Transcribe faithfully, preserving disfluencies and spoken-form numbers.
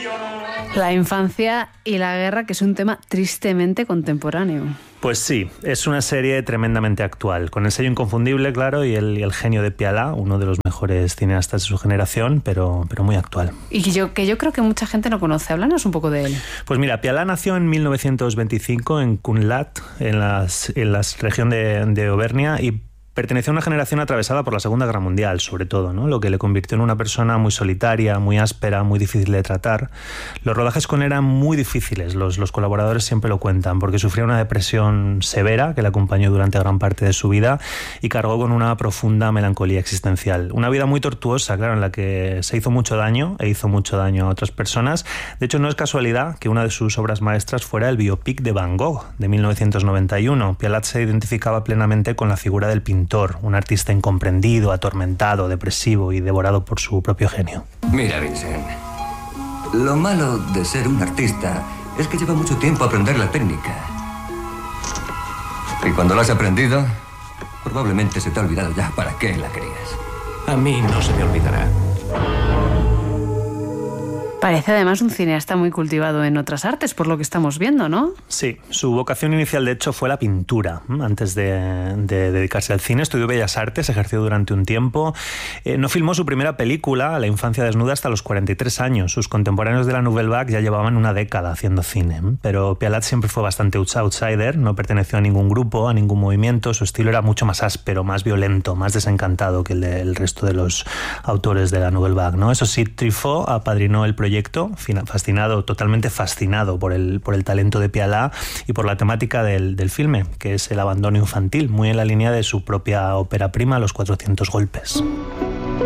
La infancia y la guerra, que es un tema tristemente contemporáneo. Pues sí, es una serie tremendamente actual, con el sello inconfundible, claro, y el, y el genio de Pialà, uno de los mejores cineastas de su generación, pero, pero muy actual. Y que yo, que yo creo que mucha gente no conoce. Háblanos un poco de él. Pues mira, Pialà nació en mil novecientos veinticinco en Cunlhat, en la en las región de, de Auvernia, y perteneció a una generación atravesada por la Segunda Guerra Mundial, sobre todo, ¿no? Lo que le convirtió en una persona muy solitaria, muy áspera, muy difícil de tratar. Los rodajes con él eran muy difíciles, los, los colaboradores siempre lo cuentan, porque sufría una depresión severa que le acompañó durante gran parte de su vida y cargó con una profunda melancolía existencial. Una vida muy tortuosa, claro, en la que se hizo mucho daño e hizo mucho daño a otras personas. De hecho, no es casualidad que una de sus obras maestras fuera el biopic de Van Gogh, de mil novecientos noventa y uno. Pialà se identificaba plenamente con la figura del pintor, un artista incomprendido, atormentado, depresivo y devorado por su propio genio. Mira, Vincent, lo malo de ser un artista es que lleva mucho tiempo aprender la técnica. Y cuando la has aprendido, probablemente se te ha olvidado ya para qué la querías. A mí no se me olvidará. Parece además un cineasta muy cultivado en otras artes, por lo que estamos viendo, ¿no? Sí, su vocación inicial de hecho fue la pintura. Antes de, de dedicarse al cine, estudió Bellas Artes, ejerció durante un tiempo. Eh, no filmó su primera película, La infancia desnuda, hasta los cuarenta y tres años. Sus contemporáneos de la Nouvelle Vague ya llevaban una década haciendo cine. Pero Pialà siempre fue bastante outsider, no perteneció a ningún grupo, a ningún movimiento. Su estilo era mucho más áspero, más violento, más desencantado que el del resto de los autores de la Nouvelle Vague, ¿no? Eso sí, Truffaut apadrinó el proyecto, fascinado, totalmente fascinado por el, por el talento de Pialà y por la temática del, del filme, que es el abandono infantil, muy en la línea de su propia ópera prima, Los cuatrocientos golpes.